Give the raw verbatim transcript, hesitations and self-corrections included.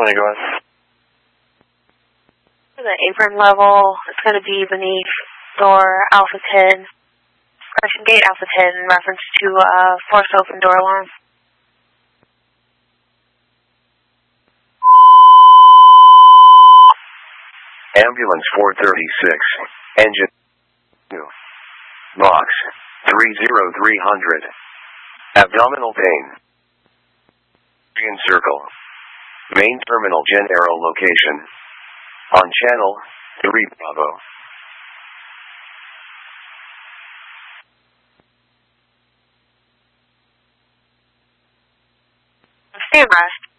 twenty, go ahead. The apron level, it's going to be beneath door Alpha ten, expression gate Alpha ten in reference to uh, force open door alarm. Ambulance four thirty-six, engine two, box three zero three hundred, abdominal pain, Green Circle, main terminal Gen Aero location, on channel three Bravo. Stand rest.